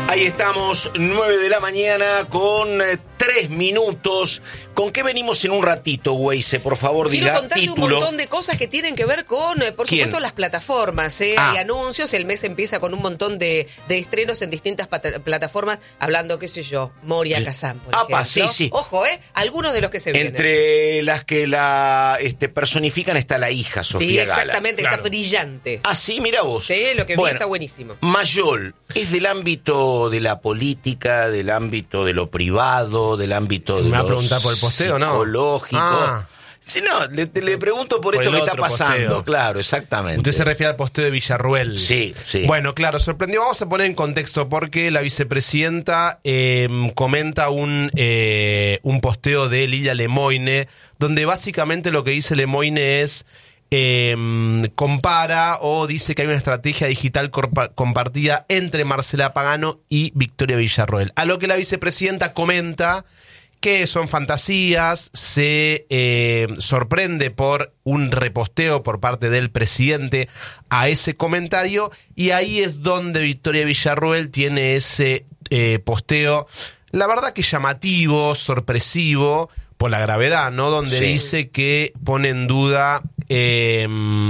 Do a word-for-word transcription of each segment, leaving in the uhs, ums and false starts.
Ahí estamos, nueve de la mañana con eh, tres minutos. ¿Con qué venimos en un ratito, Weise? Por favor, Quiero diga contarte título. un montón de cosas que tienen que ver con, eh, por ¿Quién? supuesto, las plataformas. ¿eh? Ah. Hay anuncios, el mes empieza con un montón de, de estrenos en distintas pata- plataformas, hablando, qué sé yo, Moria Kazan, por Apa, ejemplo. sí, sí. Ojo, ¿eh? Algunos de los que se vienen. Entre las que la este, personifican está la hija, Sofía Sí, Gala. exactamente, Claro. está brillante. Ah, sí, mira vos. Sí, lo que vi Bueno, está buenísimo. Mayol, ¿es del ámbito de la política, del ámbito de lo privado, del ámbito de ¿Me va a lo preguntar por el posteo, no? psicológico? Ah. Sí, no, le, le pregunto por, Por esto el que está otro pasando. posteo. Claro, exactamente. Usted se refiere al posteo de Villarruel. Sí, sí. Bueno, claro, sorprendió. Vamos a poner en contexto porque la vicepresidenta eh, comenta un, eh, un posteo de Lilia Lemoine, donde básicamente lo que dice Lemoine es... Eh, compara o dice que hay una estrategia digital corpa- compartida entre Marcela Pagano y Victoria Villarroel. A lo que la vicepresidenta comenta que son fantasías, se eh, sorprende por un reposteo por parte del presidente a ese comentario, y ahí es donde Victoria Villarroel tiene ese eh, posteo, la verdad que llamativo, sorpresivo, por la gravedad, ¿no? Donde Sí. dice que pone en duda eh,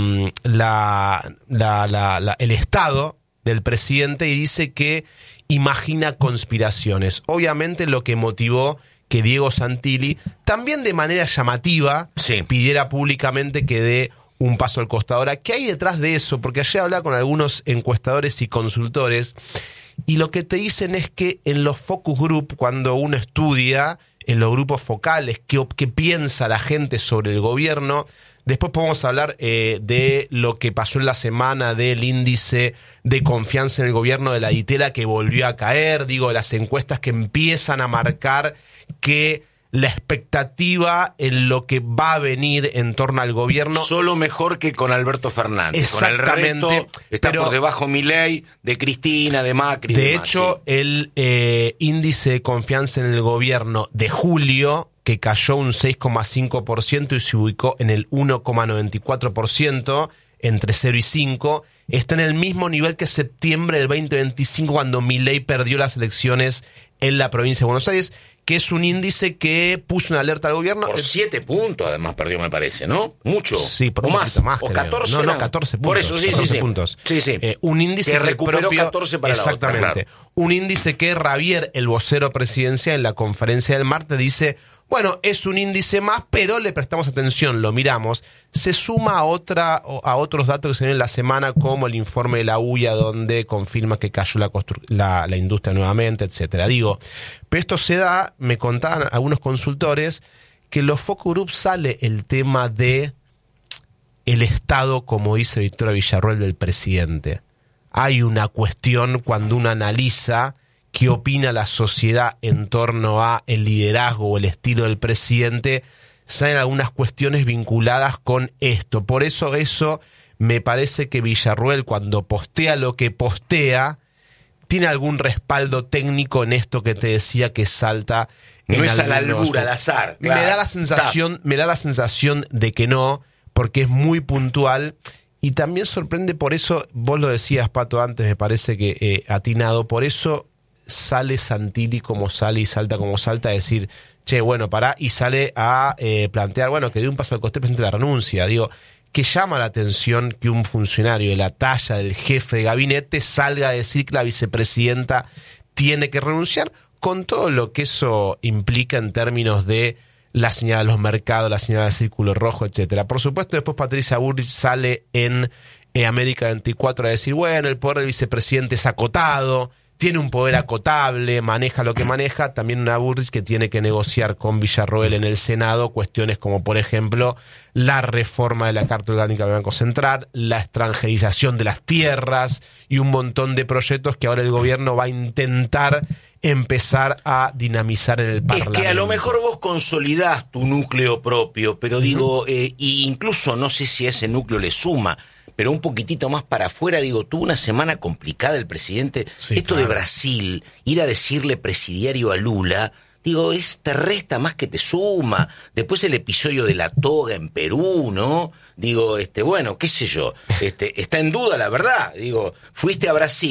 la, la, la, la, el estado del presidente, y dice que imagina conspiraciones. Obviamente lo que motivó que Diego Santilli, también de manera llamativa, Sí. pidiera públicamente que dé un paso al costado. Ahora, ¿qué hay detrás de eso? Porque ayer hablaba con algunos encuestadores y consultores, y lo que te dicen es que en los focus group, cuando uno estudia en los grupos focales qué, qué piensa la gente sobre el gobierno, después podemos hablar eh, de lo que pasó en la semana del índice de confianza en el gobierno de la Ditela, que volvió a caer, digo, las encuestas que empiezan a marcar que la expectativa en lo que va a venir en torno al gobierno... Solo mejor que con Alberto Fernández. Exactamente, Con el resto está pero- por debajo Milei, de Cristina, de Macri. De y demás, hecho, sí. el eh, índice de confianza en el gobierno de julio, que cayó un seis coma cinco por ciento y se ubicó en el uno coma noventa y cuatro por ciento, entre cero y cinco, está en el mismo nivel que septiembre del veinte veinticinco, cuando Milei perdió las elecciones en la provincia de Buenos Aires, que es un índice que puso una alerta al gobierno. Por siete puntos, además, perdió, me parece, ¿no? Mucho. Sí, por o un más. poquito más, o creo. catorce. No, no, eran. catorce puntos. Por eso, sí, catorce sí, sí. puntos. Sí, sí. Eh, un índice que recuperó propio- catorce para la otra, Exactamente. claro. Un índice que Ravier, el vocero presidencial, en la conferencia del martes dice, bueno, es un índice más, pero le prestamos atención, lo miramos. Se suma a otra a otros datos que se ven en la semana, como el informe de la U I A, donde confirma que cayó la, constru- la, la industria nuevamente, etcétera. Digo, pero esto se da, me contaban algunos consultores, que en los focus group sale el tema de el estado, como dice Victoria Villarroel, del presidente. Hay una cuestión cuando uno analiza qué opina la sociedad en torno a el liderazgo o el estilo del presidente, salen algunas cuestiones vinculadas con esto. Por eso eso me parece que Villarroel, cuando postea lo que postea, tiene algún respaldo técnico en esto que te decía que salta en No es a la algunos- albura, al azar. Me claro. da la sensación, me da la sensación de que no, porque es muy puntual. Y también sorprende, por eso, vos lo decías, Pato, antes, me parece que eh, atinado, por eso sale Santilli como sale y salta como salta, a decir, che, bueno, pará, y sale a eh, plantear, bueno, que dé un paso al costado, presente la renuncia. Digo, que llama la atención que un funcionario de la talla del jefe de gabinete salga a decir que la vicepresidenta tiene que renunciar, con todo lo que eso implica en términos de la señal de los mercados, la señal del círculo rojo, etcétera. Por supuesto, después Patricia Bullrich sale en eh, América veinticuatro a decir, bueno, el poder del vicepresidente es acotado, tiene un poder acotable, maneja lo que maneja. También una Bullrich que tiene que negociar con Villarroel en el Senado cuestiones como, por ejemplo, la reforma de la Carta Orgánica del Banco Central, la extranjerización de las tierras y un montón de proyectos que ahora el gobierno va a intentar empezar a dinamizar en el Parlamento. Es que a lo mejor vos consolidás tu núcleo propio, pero digo, eh, y incluso no sé si a ese núcleo le suma, pero un poquitito más para afuera, digo, tuvo una semana complicada el presidente. Sí, Esto claro. de Brasil, ir a decirle presidiario a Lula, digo, es, te resta más que te suma. Después el episodio de la toga en Perú, ¿no? Digo, este, bueno, qué sé yo, este, está en duda la verdad. Digo, fuiste a Brasil,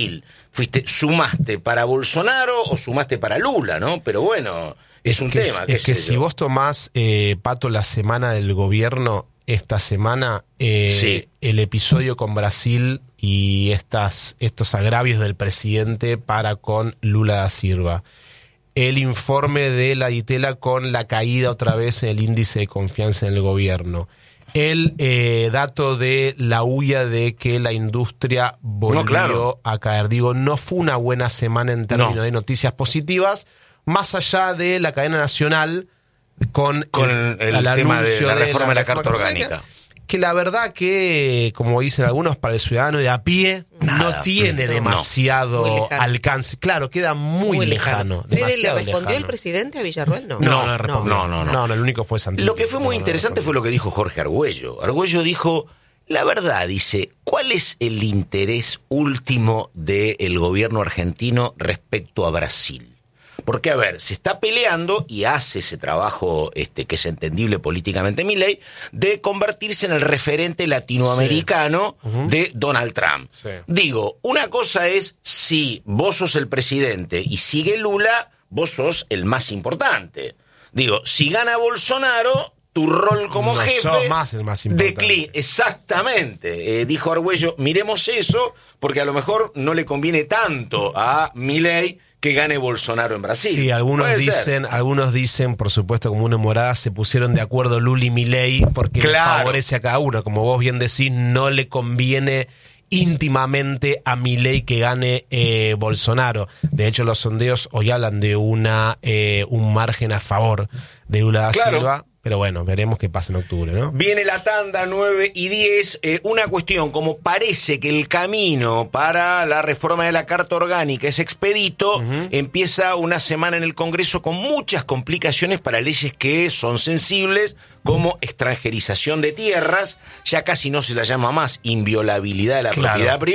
fuiste, sumaste para Bolsonaro o sumaste para Lula, ¿no? Pero bueno, es, es un que, tema. Es que si vos tomás, eh, Pato, la semana del gobierno, esta semana, eh, sí. el episodio con Brasil y estas, estos agravios del presidente para con Lula da Silva. El informe de la Ditela con la caída otra vez en el índice de confianza en el gobierno. El eh, dato de la huya de que la industria volvió no, claro. a caer. Digo, no fue una buena semana en términos no. de noticias positivas, más allá de la cadena nacional con, con el, el, el tema de la reforma de la, de la Carta Orgánica. orgánica. Que la verdad que, como dicen algunos, para el ciudadano de a pie, Nada, no tiene no, demasiado no. alcance. Claro, queda muy, muy lejano. lejano. ¿Fede le respondió lejano. el presidente a Villarroel? No, no, no, no, no, no, no. no, no el único fue Santilli. Lo que fue muy no, interesante no fue lo que dijo Jorge Argüello. Argüello dijo, la verdad, dice, ¿cuál es el interés último del gobierno argentino respecto a Brasil? Porque, a ver, se está peleando y hace ese trabajo este, que es entendible políticamente Milei, de convertirse en el referente latinoamericano sí. uh-huh. de Donald Trump. Sí. Digo, una cosa es si vos sos el presidente y sigue Lula, vos sos el más importante. Digo, si gana Bolsonaro, tu rol como no jefe sos más el más importante. Declina. Exactamente. Eh, dijo Argüello, miremos eso, porque a lo mejor no le conviene tanto a Milei que gane Bolsonaro en Brasil. Sí, algunos dicen, ser? algunos dicen, por supuesto, como una morada, se pusieron de acuerdo Lula y Milei porque claro. favorece a cada uno. Como vos bien decís, no le conviene íntimamente a Milei que gane eh, Bolsonaro. De hecho, los sondeos hoy hablan de una eh, un margen a favor de Lula da claro. Silva. Pero bueno, veremos qué pasa en octubre, ¿no? Viene la tanda nueve y diez. Eh, una cuestión, como parece que el camino para la reforma de la Carta Orgánica es expedito, uh-huh. empieza una semana en el Congreso con muchas complicaciones para leyes que son sensibles, como extranjerización de tierras, ya casi no se la llama más inviolabilidad de la claro. propiedad privada.